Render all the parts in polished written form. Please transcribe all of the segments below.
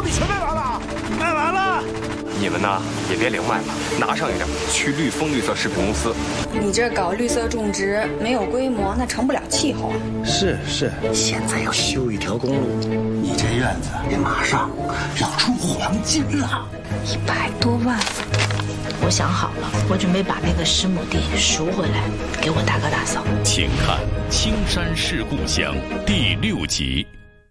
你全卖完了？ 卖完了。 你们呢也别零卖了，拿上一点去绿丰绿色食品公司。 你这搞绿色种植没有规模，那成不了气候啊。 是， 现在要修一条公路，你这院子也马上要出黄金了 ，100多万。我想好了，我准备把那个10亩地赎回来，给我大哥大嫂。 请看《青山是故乡》第6集。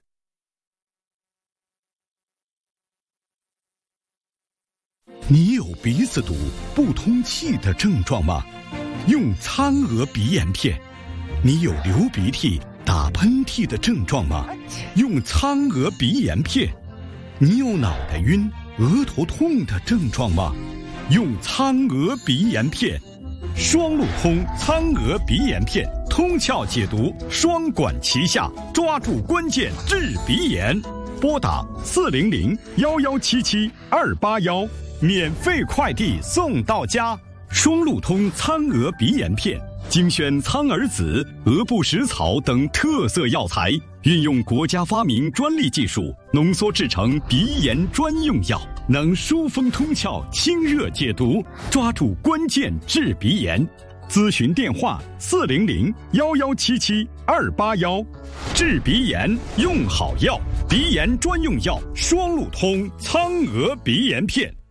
你有鼻子堵、不通气的症状吗？用苍娥鼻炎片。你有流鼻涕、打喷嚏的症状吗？用苍娥鼻炎片。你有脑袋晕、额头痛的症状吗？用苍娥鼻炎片。双路通苍娥鼻炎片，通窍解毒，双管齐下，抓住关键治鼻炎。拨打400-1177-281，免费快递送到家。双路通苍娥鼻炎片，精选苍耳子、鹅不食草等特色药材，运用国家发明专利技术，浓缩制成鼻炎专用药，能疏风通窍、清热解毒，抓住关键治鼻炎。咨询电话400-1177-281。治鼻炎用好药，鼻炎专用药双路通苍娥鼻炎片。